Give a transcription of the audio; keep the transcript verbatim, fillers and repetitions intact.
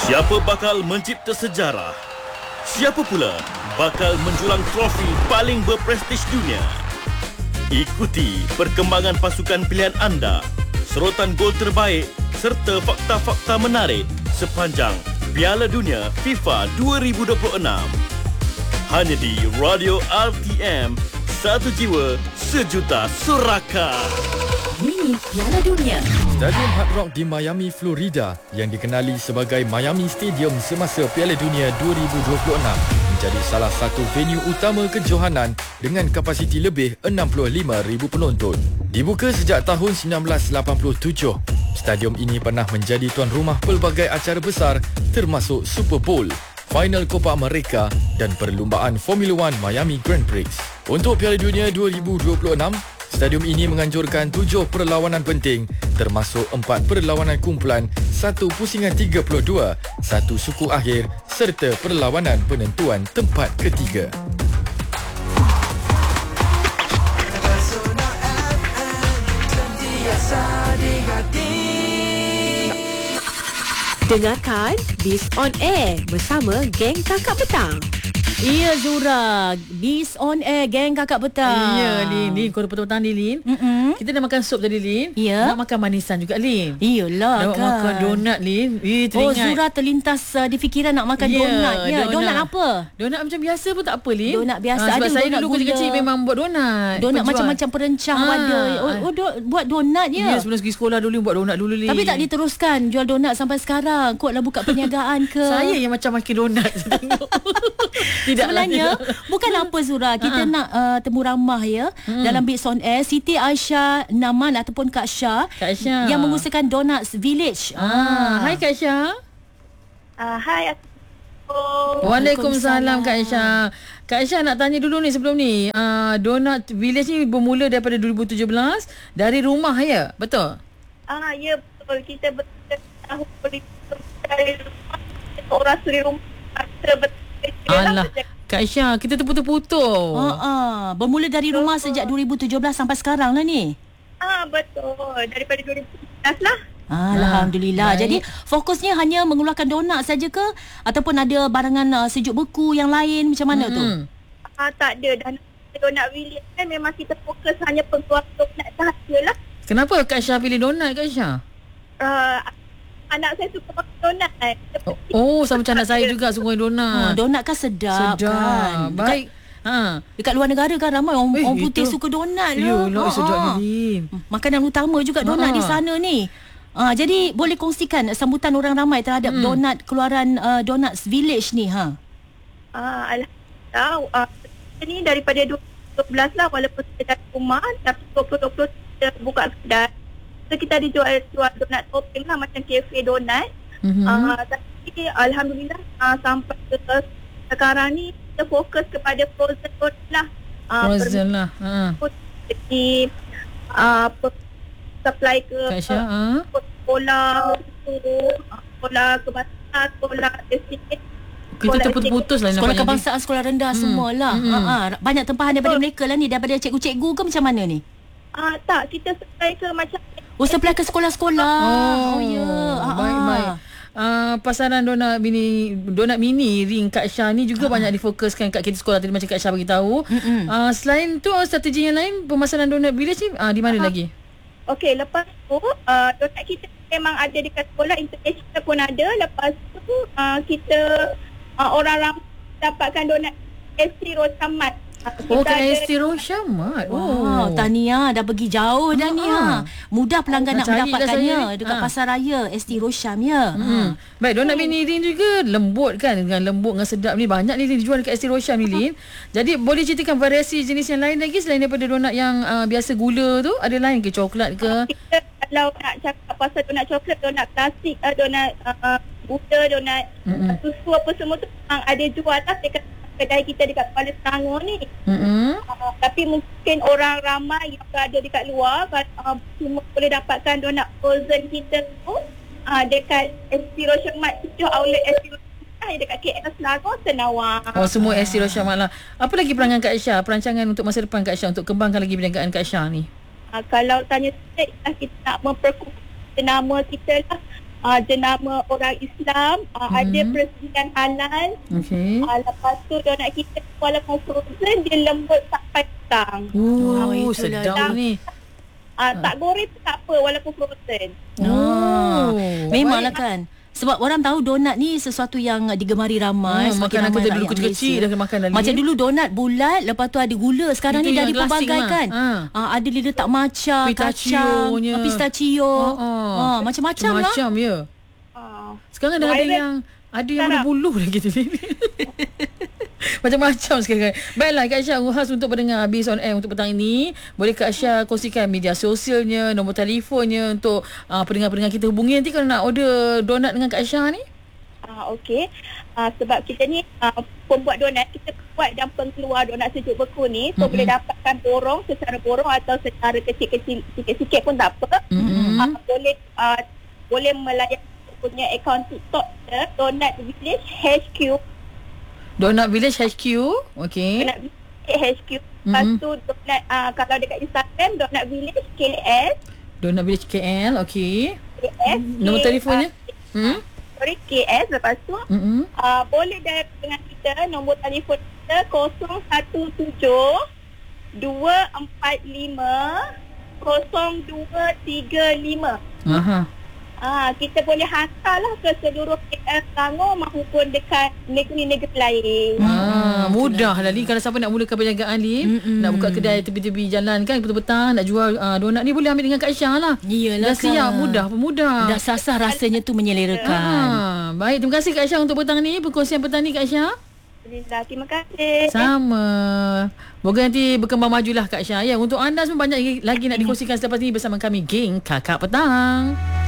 Siapa bakal mencipta sejarah? Siapa pula bakal menjulang trofi paling berprestij dunia? Ikuti perkembangan pasukan pilihan anda, serotan gol terbaik serta fakta-fakta menarik sepanjang Piala Dunia FIFA dua ribu dua puluh enam. Hanya di Radio R T M, satu jiwa, sejuta sorakan. Mini Piala Dunia. Stadium Hard Rock di Miami, Florida yang dikenali sebagai Miami Stadium semasa Piala Dunia dua ribu dua puluh enam menjadi salah satu venue utama kejohanan dengan kapasiti lebih enam puluh lima ribu penonton. Dibuka sejak tahun seribu sembilan ratus lapan puluh tujuh, stadium ini pernah menjadi tuan rumah pelbagai acara besar termasuk Super Bowl, Final Copa America dan perlumbaan Formula One Miami Grand Prix. Untuk Piala Dunia dua ribu dua puluh enam, stadium ini menganjurkan tujuh perlawanan penting termasuk empat perlawanan kumpulan, satu pusingan tiga puluh dua, satu suku akhir serta perlawanan penentuan tempat ketiga. Dengarkan Biz On Air bersama Geng Kakak Petang. Iya Zura, Biz On Air, Geng Kakak Petang. Ya Lin, Lin kau petang-petang ni Lin. Mm-mm. Kita dah makan sup tadi Lin. Ya. Nak makan manisan juga Lin. Iyalah Nak kan. makan donat Lin. Eh, Oh teringat. Zura terlintas uh, di fikiran nak makan Ya, donat. Ya, donat. donat apa? Donat macam biasa pun tak apa Lin. Donat biasa. Ah, sebab Ada saya donat dulu gula. kecil-kecil memang buat donat. Donat penjual. macam-macam perencah Ah, ada. Oh, ah. oh do, buat donat ya. Ya, sebelum pergi sekolah dulu buat donat dulu Lin. Tapi tak diteruskan jual donat sampai sekarang. Kuatlah buka perniagaan ke? Saya yang macam makan donat. Tidak Sebenarnya bukan apa Zura, kita Ha-ha. nak uh, temu ramah ya Hmm. dalam Biz On Air Siti Aisyah Naman ataupun Kak Syah, Kak Syah. yang mengusahakan Donuts Village. Ah, hai Kak Syah. Uh, hai, Assalamualaikum. Waalaikumsalam Kak Aisyah. Kak Aisyah nak tanya dulu ni sebelum ni. Uh, Donut Village ni bermula daripada dua ribu tujuh belas dari rumah ya? Betul? Ah, ya betul. Kita betul tahu politik dari rumah. Orang suri rumah. Kita betul. Alah, Kak Aisyah, kita terputus-putus. Ha ah, bermula dari rumah sejak dua ribu tujuh belas sampai sekarang lah ni. Ah, betul. Daripada dua ribu tujuh belas lah. Ah, Alhamdulillah. baik. Jadi fokusnya hanya mengeluarkan donat saja ke ataupun ada barangan uh, sejuk beku yang lain macam mana tu? Hmm. Ah, tak ada. Dan donat William kan memang kita fokus hanya pengeluaran donat sahajalah. Kenapa Kak Aisyah pilih donat Kak Aisyah? Uh, anak saya suka makan donat. Eh. Oh, oh sama macam anak saya juga suka Ha, donat. donat kan sedap, Sedap. kan. Baik. Ha. Dekat, dekat luar negara kan ramai orang, Eh, orang putih itu. suka donat lah. Yolah, Ha, sedap ha. ni. Makanan utama juga donat Ha. di sana ni. Ah, jadi boleh kongsikan sambutan orang ramai terhadap Hmm. donat keluaran uh, Donuts Village ni ha. Ah, Alhamdulillah. Ah, ni daripada dua ribu dua belas lah walaupun kita dari rumah. Tapi dua ribu dua puluh kita buka kedai. So kita ada jual, jual donat topping lah macam cafe donat. Mhm. Ah, tapi Alhamdulillah ah, sampai ke sekarang ni kita fokus kepada frozen donat lah. Ah, Frozen lah. Ha. Jadi ah, pe- supply ke Kak Aisyah, ha. sekolah, sekolah kebangsaan, sekolah estate. Kita terputus-putus lah Sekolah nampaknya. kebangsaan, sekolah rendah Hmm. semualah. Hmm. Ha ah, banyak tempahan daripada mereka lah ni, daripada cikgu-cikgu ke macam mana ni? Ah, tak, kita supply ke macam Oh, supply ke sekolah-sekolah. Oh, oh ya. Ah, baik, ah. baik. Uh, pasaran donat mini donat mini ring Kak Syah ni juga banyak difokuskan kat kita sekolah tadi macam Kak Syah bagi tahu. Uh, selain tu uh, strategi yang lain pemasaran donat village ni uh, di mana Aha. lagi? okey, lepas tu uh, donat kita memang ada dekat sekolah international pun ada. Lepas tu uh, kita uh, orang ramai dapatkan donat S T Rosamat. Uh, Oh, kita Kak ada- Esti Rosyamat. Wow, Oh. Tania dah pergi jauh dah ni ha. Mudah pelanggan Nak nak cari dah mendapatkannya saya ni. dekat Ha. pasar raya S T Rosham ya. Hmm. Baik, donat mini ring juga lembut kan, dengan lembut dengan sedap ni. Banyak ni Lin dijual dekat Esti Rosham ni Lin. Jadi boleh ceritakan variasi jenis yang lain lagi selain daripada donat yang uh, biasa gula tu? Ada lain ke, coklat ke? Kita kalau nak cakap pasal donat coklat, donat klasik, uh, donat uh, gula, donat Mm-mm. uh, susu apa semua tu memang ada jual lah dekat kedai kita dekat Kuala Selangor ni. Hmm. Uh, tapi mungkin orang ramai yang berada dekat luar uh, cuma boleh dapatkan donat frozen kita tu uh, dekat S T Rosyamat, tujuh outlet S T Rosyamat dekat K L Selangor, Senawang. Oh, semua Esti Rosyamat lah. Apa lagi perangan Kak Aisyah, perancangan untuk masa depan Kak Aisyah untuk kembangkan lagi perniagaan Kak Aisyah ni? Uh, kalau tanya saya, kita nak memperkuat nama kita lah. uh, jenama orang Islam, uh, Mhm. ada persediaan halal. Okey. Uh, lepas tu donat kita walaupun frozen dia lembut sampai petang. Oh, itulah sedap dia. ni. Uh, tak goreng pun tak apa walaupun frozen. Ah, Oh, memanglah baik. kan. Sebab orang tahu donat ni sesuatu yang digemari ramai. Hmm, semakin makanan ramai kita rakyat dulu kecil-kecil Malaysia. dah makan dah, Macam Lin. dulu donat bulat, lepas tu ada gula. Sekarang Itu ni dah yang klasik, dipelbagai Mak. kan. Ha. Ah, ada dia letak matcha, kacang, Pistachio-nya. ah, pistachio. Oh, oh. Ah, macam-macam lah. Macam ya. Uh, Sekarang dah ada Viral. yang ada yang Sekarang. berbulu lagi tu. Macam-macam sekarang. Baiklah Kak Aisyah, khas untuk pendengar Habis on Air untuk petang ini. Boleh Kak Aisyah kongsikan media sosialnya, nombor telefonnya untuk uh, pendengar-pendengar kita hubungi nanti kalau nak order donat dengan Kak Aisyah ni. uh, Okey. Uh, sebab kita ni uh, pembuat donat, kita buat dan pengeluar donat sejuk beku ni. So Mm-mm. boleh dapatkan borong secara borong atau secara kecil-kecil sikit-sikit pun tak apa. Mm-mm. Uh, boleh uh, boleh melayan punya akaun TikTok kita, Donat Village H Q. Donat Village H Q. Okey. Donat Village H Q. Lepas Mm-mm. tu donat, uh, kalau dekat Instagram Donat Village K S. Donat Village K L. Okey. K S Nombor K- telefonnya? Uh, Hmm? sorry, K S. Lepas tu Mm-mm. uh, boleh direct dengan kita. Nombor telefon kita kosong satu tujuh dua empat lima kosong dua tiga lima. Aha. Ah, kita boleh hantarlah ke seluruh K L Selangor maupun dekat negeri-negeri lain. Ah, mudah lah Lin. Kalau siapa nak mulakan perniagaan Lin, Mm-mm. nak buka kedai tepi-tepi jalan kan, petang-petang nak jual uh, donat ni, boleh ambil dengan Kak Aisyah lah. Iyalah Dah siap, kan. mudah pun mudah. Dah sasar rasanya tu menyelerakan. Ah, baik, terima kasih Kak Aisyah untuk petang ni, perkongsian petang ni Kak Aisyah. Alhamdulillah, terima kasih. Sama. Moga nanti berkembang majulah Kak Aisyah. Ya, untuk anda semua banyak lagi nak dikongsikan selepas ni bersama kami, geng Kakak Petang.